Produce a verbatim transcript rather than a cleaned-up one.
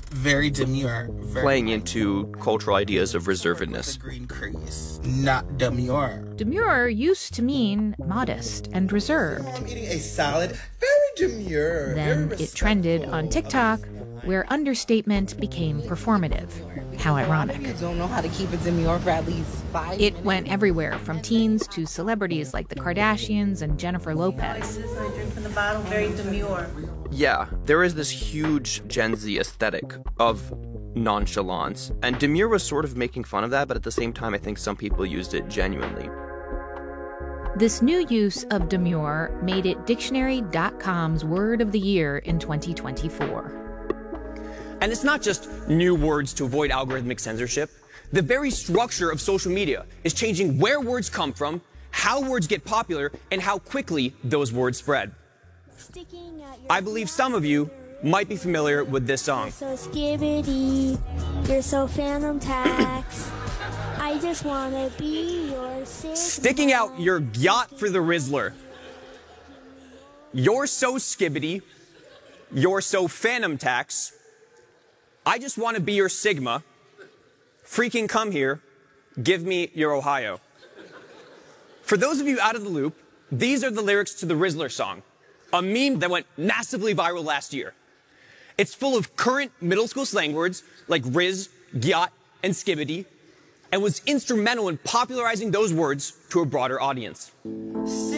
Very demure. Very playing into cultural ideas of reservedness. green crease, not demure. Demure used to mean modest and reserved. I'm eating a salad. Very demure. Then very it trended respectful. on TikTok, where understatement became performative. How ironic. You don't know how to keep it demure for at least five It minutes. went everywhere, from teens to celebrities like the Kardashians and Jennifer Lopez. I drink from the bottle, very demure. Yeah, there is this huge Gen Z aesthetic of nonchalance, and demure was sort of making fun of that, but at the same time, I think some people used it genuinely. This new use of demure made it Dictionary dot com's word of the year in twenty twenty-four. And it's not just new words to avoid algorithmic censorship. The very structure of social media is changing where words come from, how words get popular, and how quickly those words spread. I believe some of you might be familiar with this song. So skibbity, you're so phantom tax. I just wanna be your Sigma. Sticking out your yacht for the Rizzler. You're so skibbity. You're so phantom tax. I just want to be your Sigma. Freaking come here. Give me your Ohio. For those of you out of the loop, these are the lyrics to the Rizzler song, a meme that went massively viral last year. It's full of current middle school slang words like Riz, gyat, and skibbity, and was instrumental in popularizing those words to a broader audience.